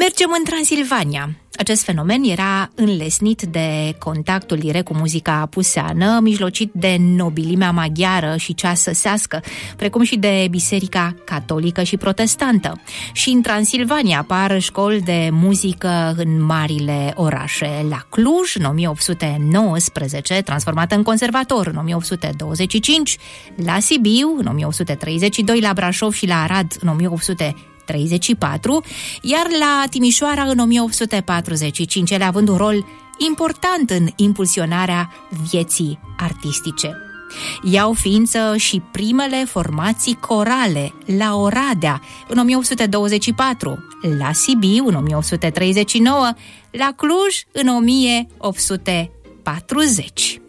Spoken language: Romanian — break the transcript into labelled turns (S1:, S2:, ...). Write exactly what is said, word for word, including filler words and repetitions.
S1: Mergem în Transilvania. Acest fenomen era înlesnit de contactul direct cu muzica apuseană, mijlocit de nobilimea maghiară și cea săsească, precum și de biserica catolică și protestantă. Și în Transilvania apar școli de muzică în marile orașe. La Cluj, în o mie opt sute nouăsprezece, transformată în conservator în o mie opt sute douăzeci și cinci, la Sibiu, în o mie opt sute treizeci și doi, la Brașov și la Arad, în o mie opt sute treizeci și patru, iar la Timișoara în o mie opt sute patruzeci și cinci, ele având un rol important în impulsionarea vieții artistice. Iau ființă și primele formații corale la Oradea în o mie opt sute douăzeci și patru, la Sibiu în o mie opt sute treizeci și nouă, la Cluj în o mie opt sute patruzeci.